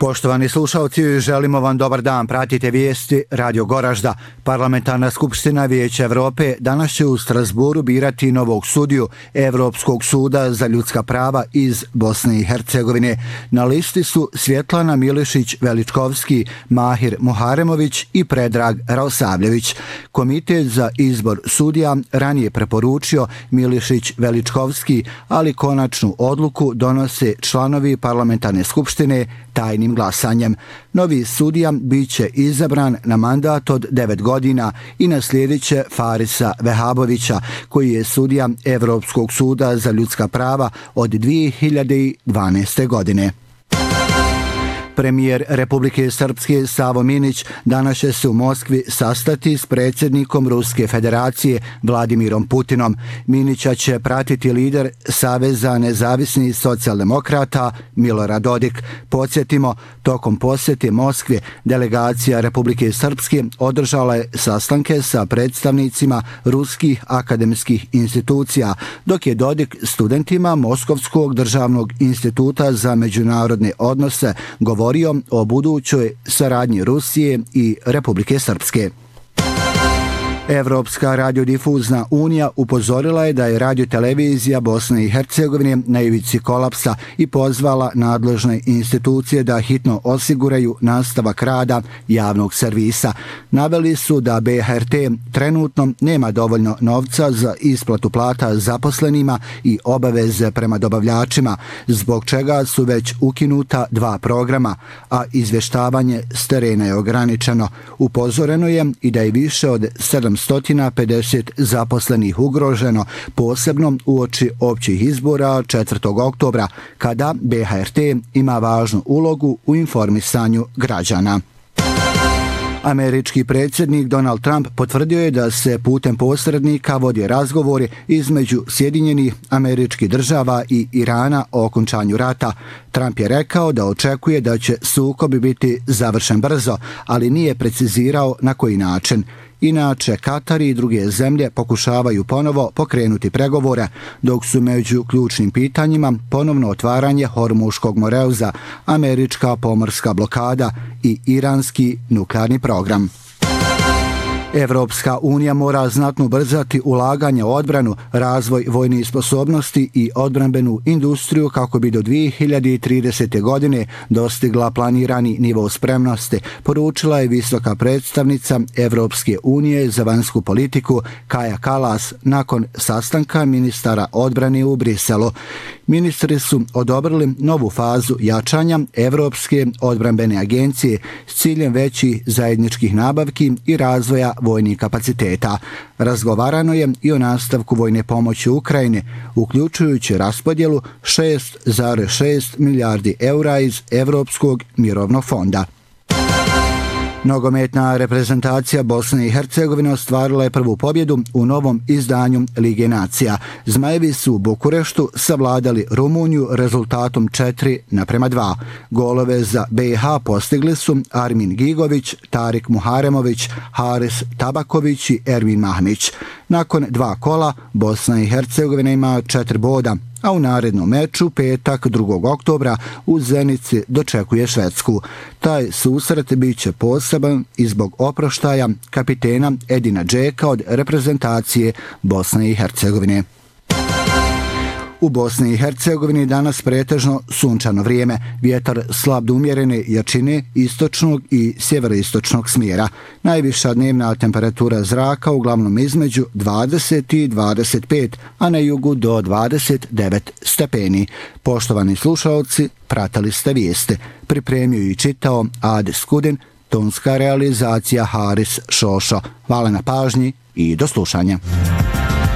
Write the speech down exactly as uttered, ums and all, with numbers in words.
Poštovani slušalci, želimo vam dobar dan. Pratite vijesti Radio Goražda. Parlamentarna skupština Vijeća Evrope danas će u Strasburu birati novog sudiju Evropskog suda za ljudska prava iz Bosne i Hercegovine. Na listi su Svjetlana Milišić-Veličkovski, Mahir Muharemović i Predrag Raosavljević. Komitet za izbor sudija ranije preporučio Milišić-Veličkovski, ali konačnu odluku donose članovi parlamentarne skupštine tajnim glasanjem. Novi sudija biće izabran na mandat od devet godina i naslijedit će Farisa Vehabovića, koji je sudija Evropskog suda za ljudska prava od dvije hiljade dvanaeste. godine. Premijer Republike Srpske Savo Minić danas će se u Moskvi sastati s predsjednikom Ruske federacije Vladimirom Putinom. Minića će pratiti lider Saveza nezavisnih socijaldemokrata Milorad Dodik. Podsjetimo, tokom posjete Moskve delegacija Republike Srpske održala je sastanke sa predstavnicima ruskih akademskih institucija, dok je Dodik studentima Moskovskog državnog instituta za međunarodne odnose govorio o budućoj saradnji Rusije i Republike Srpske. Evropska radiodifuzna unija upozorila je da je radiotelevizija Bosne i Hercegovine na ivici kolapsa i pozvala nadležne institucije da hitno osiguraju nastavak rada javnog servisa. Naveli su da B H R T trenutno nema dovoljno novca za isplatu plata zaposlenima i obaveze prema dobavljačima, zbog čega su već ukinuta dva programa, a izvještavanje s terena je ograničeno. Upozoreno je i da je više od sedamsto pedeset zaposlenih ugroženo, posebno uoči općih izbora četvrtog oktobra, kada B H R T ima važnu ulogu u informisanju građana. Američki predsjednik Donald Trump potvrdio je da se putem posrednika vodi razgovori između Sjedinjenih Američkih Država i Irana o okončanju rata. Trump je rekao da očekuje da će sukob biti završen brzo, ali nije precizirao na koji način. Inače, Katar i druge zemlje pokušavaju ponovo pokrenuti pregovore, dok su među ključnim pitanjima ponovno otvaranje Hormuškog moreuza, američka pomorska blokada i iranski nuklearni program. Evropska unija mora znatno ubrzati ulaganje u odbranu, razvoj vojnih sposobnosti i odbrambenu industriju kako bi do dvije hiljade tridesete. godine dostigla planirani nivo spremnosti, poručila je visoka predstavnica Evropske unije za vanjsku politiku Kaja Kallas nakon sastanka ministara odbrane u Briselu. Ministri su odobrili novu fazu jačanja Evropske odbrambene agencije s ciljem većih zajedničkih nabavki i razvoja vojnih kapaciteta. Razgovarano je i o nastavku vojne pomoći Ukrajine, uključujući raspodjelu šest zarez šest milijardi eura iz Evropskog mirovnog fonda. Nogometna reprezentacija Bosne i Hercegovine ostvarila je prvu pobjedu u novom izdanju Lige nacija. Zmajevi su u Bukureštu savladali Rumuniju rezultatom četiri naprema dva. Golove za B i H postigli su Armin Gigović, Tarik Muharemović, Haris Tabaković i Ermin Mahmić. Nakon dva kola Bosna i Hercegovina ima četiri boda, a u narednom meču petak drugog oktobra u Zenici dočekuje Švedsku. Taj susret bit će poseban i zbog oproštaja kapitena Edina Džeka od reprezentacije Bosne i Hercegovine. U Bosni i Hercegovini danas pretežno sunčano vrijeme, vjetar slab do umjerene jačine istočnog i sjeveroistočnog smjera. Najviša dnevna temperatura zraka uglavnom između dvadeset i dvadeset pet, a na jugu do dvadeset devet stepeni. Poštovani slušalci, pratili ste vijeste. Pripremio i čitao Ade Skudin, tonska realizacija Haris Šošo. Hvala na pažnji i do slušanja.